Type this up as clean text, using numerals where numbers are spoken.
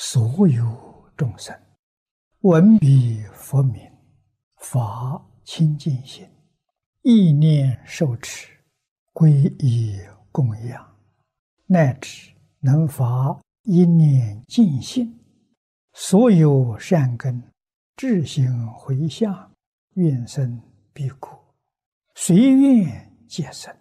所有众生闻彼佛名，发清净心，意念受持，皈依供养，乃至能发一念净心，所有善根自行回向，愿生彼国，随愿皆生。